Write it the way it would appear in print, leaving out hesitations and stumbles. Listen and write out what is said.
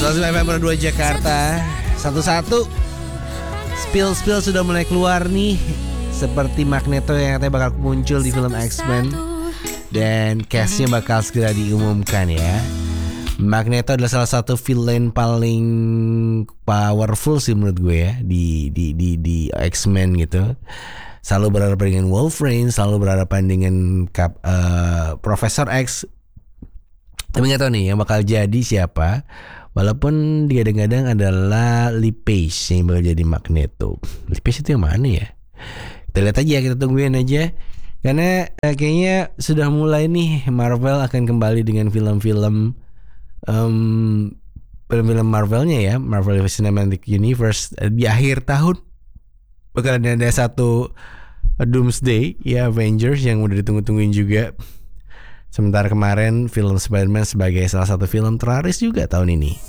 FM 2 Jakarta. Satu-satu spill sudah mulai keluar nih. Seperti Magneto yang katanya bakal muncul di film X-Men. Dan castnya bakal segera diumumkan ya. Magneto adalah salah satu villain paling powerful sih menurut gue ya di X-Men gitu. Selalu berhadapan dengan Wolverine, selalu berhadapan dengan Profesor X. Tapi gak tahu nih yang bakal jadi siapa. Walaupun digadang-gadang adalah Lee Pace yang bakal jadi Magneto. Lee Pace itu yang mana ya? Kita lihat aja, kita tungguin aja. Karena kayaknya sudah mulai nih Marvel akan kembali dengan film-film Marvelnya ya, Marvel Cinematic Universe di akhir tahun bakal ada satu Doomsday ya, Avengers yang udah ditunggu-tungguin juga. Sementara kemarin film Spider-Man sebagai salah satu film terlaris juga tahun ini.